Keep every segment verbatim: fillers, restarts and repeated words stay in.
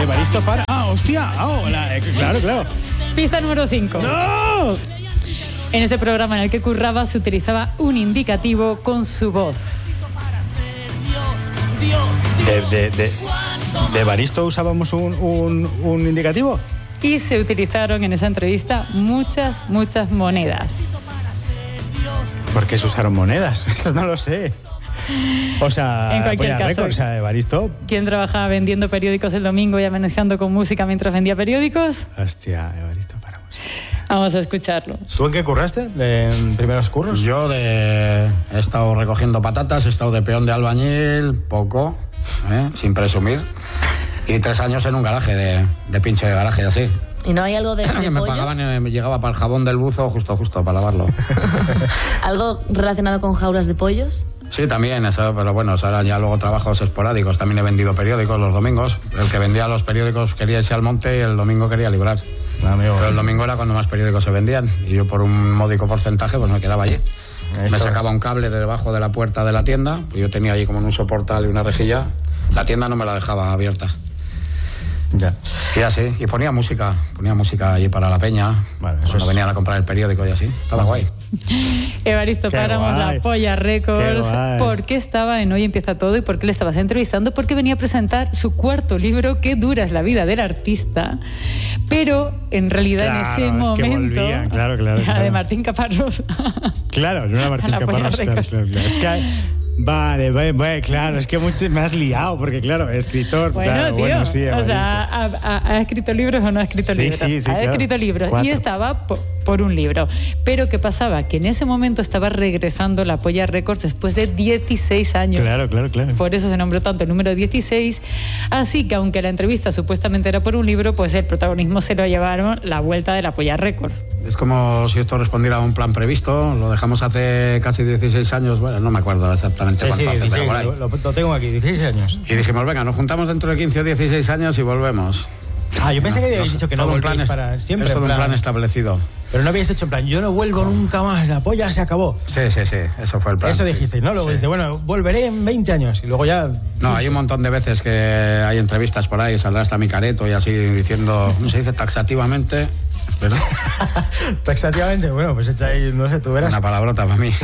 Evaristo Fara. Ah, hostia. Ah, hola. Eh, claro, claro. Pista número cinco. ¡No! En ese programa en el que curraba se utilizaba un indicativo con su voz. ¿De, de, de, de Evaristo usábamos un, un, un indicativo? Y se utilizaron en esa entrevista muchas, muchas monedas. ¿Por qué se usaron monedas? Esto no lo sé. O sea, en cualquier caso, récord, o sea, Evaristo. ¿Quién trabajaba vendiendo periódicos el domingo y amenazando con música mientras vendía periódicos? Hostia, Evaristo para música. Vamos a escucharlo. ¿Tú en qué curraste? ¿De en primeros curros? Yo de... he estado recogiendo patatas, he estado de peón de albañil, poco, ¿eh? Sin presumir. Y tres años en un garaje, de, de pinche de garaje, así. ¿Y no hay algo de, de me pollos? pagaban y me llegaba para el jabón del buzo justo, justo, para lavarlo. ¿Algo relacionado con jaulas de pollos? Sí, también, eso, pero bueno, eso eran ya luego trabajos esporádicos. También he vendido periódicos los domingos. El que vendía los periódicos quería irse al monte y el domingo quería librar. No, amigo, pero el domingo era cuando más periódicos se vendían. Y yo por un módico porcentaje pues me quedaba allí. Esto me sacaba un cable de debajo de la puerta de la tienda. Yo tenía allí como un soportal y una rejilla. La tienda no me la dejaba abierta. Ya. Y así, y ponía música, ponía música allí para la peña, vale, cuando es... venían a comprar el periódico y así, estaba sí. guay. Evaristo Páramos, La Polla Records. ¿Por qué estaba en Hoy Empieza Todo y por qué le estabas entrevistando? Porque venía a presentar su cuarto libro, Qué dura es la vida del artista, pero en realidad claro, en ese es momento... Que volvía, claro, claro, claro. De Martín Caparrós. Claro, no era Martín Caparrós, claro, claro, claro. Es que hay... Vale, vale, vale, claro, es que mucho me has liado, porque claro, escritor, bueno, claro, tío, bueno, sí. O sea, ¿ha, ha, ¿ha escrito libros o no ha escrito sí, libros? Sí, sí, ha claro. escrito libros Cuatro. Y estaba por, por un libro. Pero ¿qué pasaba? Que en ese momento estaba regresando La Polla Records después de dieciséis años. Claro, claro, claro. Por eso se nombró tanto el número dieciséis. Así que aunque la entrevista supuestamente era por un libro, pues el protagonismo se lo llevaron la vuelta de La Polla Records. Es como si esto respondiera a un plan previsto, lo dejamos hace casi dieciséis años, bueno, no me acuerdo exactamente sí, cuánto sí, hace, dieciséis, pero por ahí. Lo, lo tengo aquí, dieciséis años. Y dijimos, venga, nos juntamos dentro de quince o dieciséis años y volvemos. Ah, yo pensé no, que habíais no, dicho que no volvéis para siempre. Es todo un plan establecido. Pero no habíais hecho en plan, yo no vuelvo nunca más, La Polla se acabó. Sí, sí, sí, eso fue el plan. Eso dijisteis, ¿no? Luego sí. dijiste, bueno, volveré en veinte años y luego ya... No, hay un montón de veces que hay entrevistas por ahí, saldrá hasta mi careto y así diciendo, ¿cómo se dice? Taxativamente... ¿Verdad? Taxativamente, bueno, pues echáis, no sé, tú verás. Una palabrota para mí.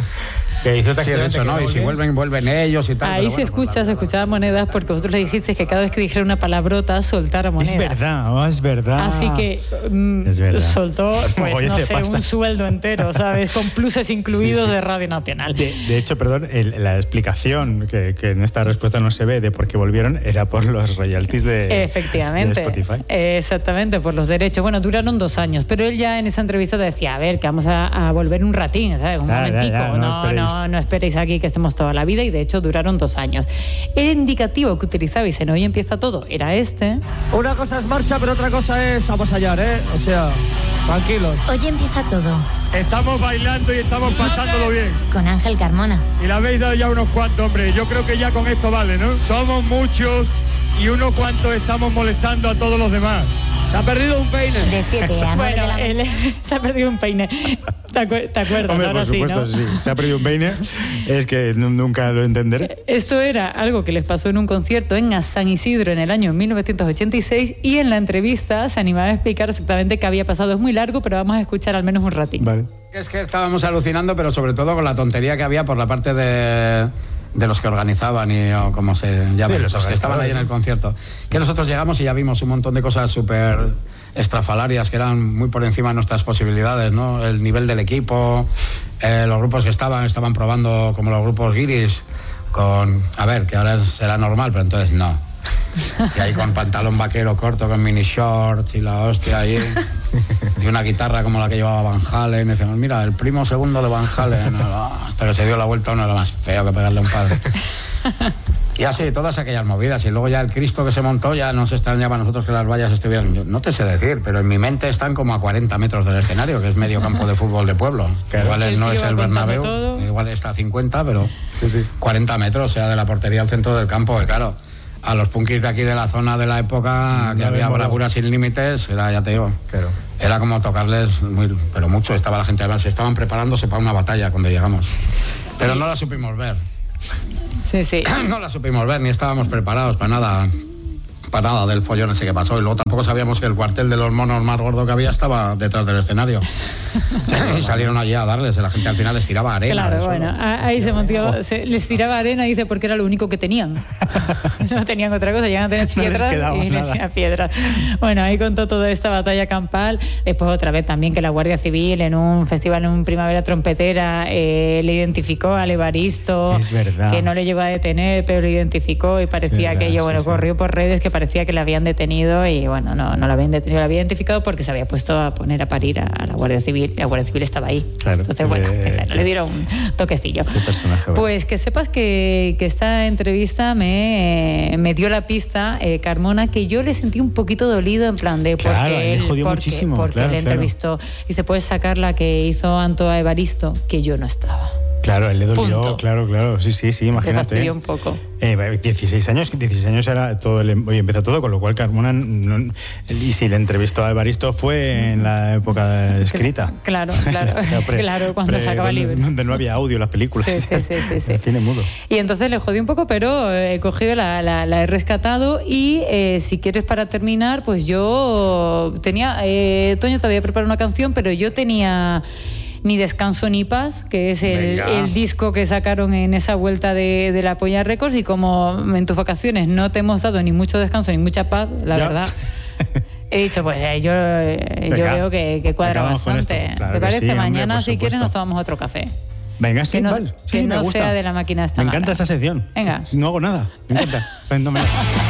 Que hizo sí, de hecho, no, y si vuelven, vuelven ellos y tal. Ahí se bueno, escucha, pues, se escuchaba monedas porque vosotros le dijisteis que cada vez que dijera una palabrota soltara monedas. Es verdad, oh, es verdad. Así que mm, es verdad. soltó, pues no sé, pasta. un sueldo entero, ¿sabes? Con pluses incluidos sí, sí. de Radio Nacional. De, de hecho, perdón, el, la explicación que, que en esta respuesta no se ve de por qué volvieron era por los royalties de, Efectivamente, de Spotify. Exactamente, por los derechos. Bueno, duraron dos años, pero él ya en esa entrevista decía, a ver, que vamos a, a volver un ratín, ¿sabes? Un ya, momentico, ya, ya, no, no, esperéis. no, no esperéis aquí que estemos toda la vida, y de hecho duraron dos años. El indicativo que utilizabais en Hoy Empieza Todo era este. Una cosa es marcha, pero otra cosa es avasallar, ¿eh? O sea, tranquilos. Hoy Empieza Todo. Estamos bailando y estamos pasándolo bien. Con Ángel Carmona. Y le habéis dado ya unos cuantos, hombre. Yo creo que ya con esto vale, ¿no? Somos muchos y unos cuantos estamos molestando a todos los demás. Se ha perdido un peine. De siete a nueve bueno, de la él, se ha perdido un peine. ¿Te, acuer ¿te acuerdas? Hombre, ahora por supuesto, sí, ¿no? sí. Se ha perdido un peine. Es que nunca lo entenderé. Esto era algo que les pasó en un concierto en San Isidro en el año mil novecientos ochenta y seis, y en la entrevista se animaba a explicar exactamente qué había pasado. Es muy largo, pero vamos a escuchar al menos un ratito. Vale. Es que estábamos alucinando, pero sobre todo con la tontería que había por la parte de... de los que organizaban y o como se llama, sí, los, los que estaban ahí en el concierto. Que nosotros llegamos y ya vimos un montón de cosas súper estrafalarias que eran muy por encima de nuestras posibilidades, ¿no? El nivel del equipo, eh, los grupos que estaban, estaban probando como los grupos guiris, con, a ver, que ahora será normal, pero entonces no. Y ahí con pantalón vaquero corto, con mini shorts y la hostia ahí. Y una guitarra como la que llevaba Van Halen. Y decimos, mira, el primo segundo de Van Halen. Hasta que se dio la vuelta, uno era más feo que pegarle a un padre. Y así, todas aquellas movidas. Y luego ya el Cristo que se montó, ya nos extrañaba a nosotros que las vallas estuvieran... Yo no te sé decir, pero en mi mente están como a cuarenta metros del escenario, que es medio campo de fútbol de pueblo. Que igual el no es el Bernabéu, todo. Igual está a cincuenta, pero sí, sí. cuarenta metros, o sea, de la portería al centro del campo, que claro... A los punkis de aquí de la zona de la época, que no había bravura sin límites, era, ya te digo, claro. Era como tocarles muy, pero mucho. Estaba la gente, además, estaban preparándose para una batalla cuando llegamos. Pero no la supimos ver. Sí, sí. No la supimos ver, ni estábamos preparados para nada. para nada del follón ese que pasó. Y luego tampoco sabíamos que el cuartel de los monos más gordo que había estaba detrás del escenario. Y salieron allí a darles. La gente al final les tiraba arena. Claro, bueno, ahí se montó, se, les tiraba arena, dice, porque era lo único que tenían. No tenían otra cosa, llegaban a tener piedras no les y les tiraban piedras. Bueno, ahí contó toda esta batalla campal. Después otra vez también que la Guardia Civil en un festival, en un Primavera Trompetera, eh, le identificó al Evaristo. Es verdad. Que no le llegó a detener, pero lo identificó y parecía es verdad, que ello, bueno, sí, corrió sí. por redes que parecía que la habían detenido y bueno, no, no la habían detenido, la había identificado porque se había puesto a poner a parir a, a la Guardia Civil. La Guardia Civil estaba ahí. Claro. Entonces, bueno, le, claro, le dieron un toquecillo. Qué personaje. Pues que sepas que, que esta entrevista me, me dio la pista, eh, Carmona, que yo le sentí un poquito dolido en plan de claro, porque él, le jodió porque, muchísimo, porque claro, le entrevistó. Claro. Dice, puedes sacar la que hizo Anto a Evaristo, que yo no estaba. Claro, él le dolió, Punto. claro, claro, sí, sí, sí, imagínate. Le fastidió un poco. Eh, dieciséis años, dieciséis años era todo, el, hoy empezó todo, con lo cual Carmona, no, y si le entrevistó a Evaristo fue en la época escrita. Claro, claro, pre, claro, cuando pre, sacaba donde, libros. Donde no había audio las películas, sí, sí, sí, sí, sí. el cine mudo. Y entonces le jodí un poco, pero he cogido, la, la, la he rescatado y eh, si quieres para terminar, pues yo tenía, eh, Toño te había preparado una canción, pero yo tenía... Ni Descanso ni Paz, que es el, el disco que sacaron en esa vuelta de, de la Polla Records, y como en tus vacaciones no te hemos dado ni mucho descanso ni mucha paz, la ya. verdad, he dicho, pues eh, yo, eh, yo veo que, que cuadra bastante. Claro ¿Te parece? Sí, Mañana, hombre, si quieres, nos tomamos otro café. Venga, sí, que no, vale. Sí, que sí, no me gusta. sea de la máquina esta Me mala. encanta esta sección. Venga. No hago nada. Me encanta. Fenomenal.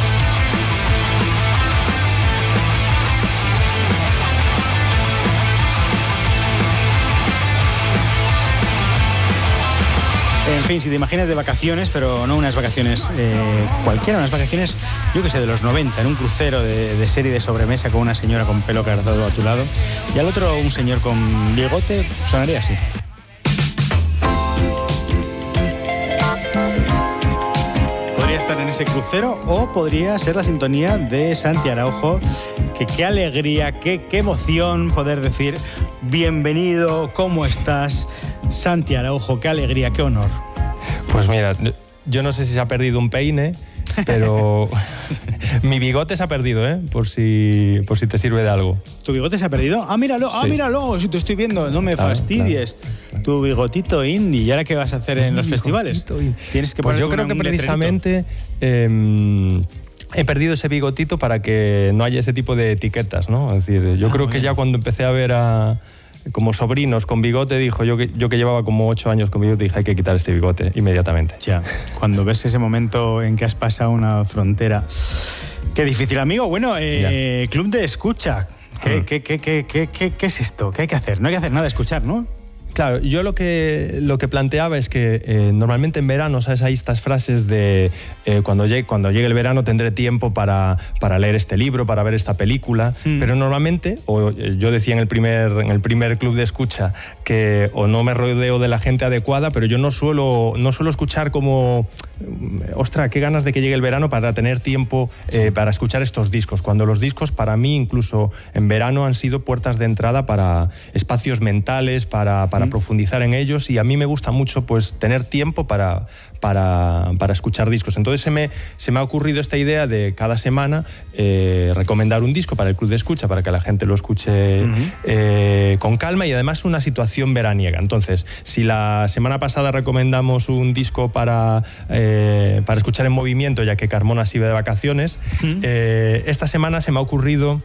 En fin, si te imaginas de vacaciones, pero no unas vacaciones eh, cualquiera, unas vacaciones, yo que sé, de los noventa, en un crucero de, de serie de sobremesa con una señora con pelo cardado a tu lado y al otro un señor con bigote, sonaría así. Podría estar en ese crucero o podría ser la sintonía de Santi Araujo, que qué alegría, qué, qué emoción poder decir bienvenido, ¿cómo estás? Santi Araujo, qué alegría, qué honor. Pues mira, yo no sé si se ha perdido un peine, pero mi bigote se ha perdido, ¿eh? Por si, por si te sirve de algo. ¿Tu bigote se ha perdido? Ah, míralo, sí. ah, míralo, si te estoy viendo, no me claro, fastidies. Claro. Tu bigotito indie, ¿y ahora qué vas a hacer en los festivales? Tienes que pues yo creo que precisamente... Eh, he perdido ese bigotito para que no haya ese tipo de etiquetas, ¿no? Es decir, yo ah, creo bueno. que ya cuando empecé a ver a... como sobrinos con bigote, dijo yo que, yo que llevaba como ocho años con bigote, dije hay que quitar este bigote inmediatamente. Ya, cuando ves ese momento en que has pasado una frontera. Qué difícil, amigo. Bueno, eh, Club de Escucha. ¿Qué, ah. ¿qué, qué, qué, qué, qué, ¿Qué es esto? ¿Qué hay que hacer? No hay que hacer nada, escuchar, ¿no? Claro, yo lo que, lo que planteaba es que eh, normalmente en verano, ¿sabes? Hay estas frases de eh, cuando, llegue, cuando llegue el verano tendré tiempo para, para leer este libro, para ver esta película, mm. pero normalmente, o yo decía en el, primer, en el primer club de escucha, que o no me rodeo de la gente adecuada, pero yo no suelo, no suelo escuchar como, ostras, qué ganas de que llegue el verano para tener tiempo sí. eh, para escuchar estos discos, cuando los discos para mí incluso en verano han sido puertas de entrada para espacios mentales, para, para profundizar en ellos, y a mí me gusta mucho pues tener tiempo para, para, para escuchar discos. Entonces se me, se me ha ocurrido esta idea de cada semana eh, recomendar un disco para el club de escucha, para que la gente lo escuche uh-huh. eh, con calma, y además una situación veraniega. Entonces, si la semana pasada recomendamos un disco para, eh, para escuchar en movimiento, ya que Carmona se iba de vacaciones, uh-huh. eh, esta semana se me ha ocurrido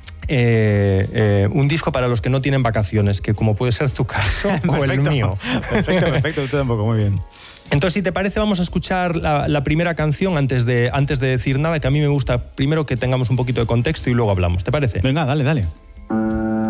Eh, eh, un disco para los que no tienen vacaciones, que como puede ser tu caso o el mío. Perfecto, perfecto, tú tampoco, muy bien. Entonces, si te parece, vamos a escuchar la, la primera canción antes de, antes de decir nada, que a mí me gusta primero que tengamos un poquito de contexto y luego hablamos. ¿Te parece? Venga, dale, dale.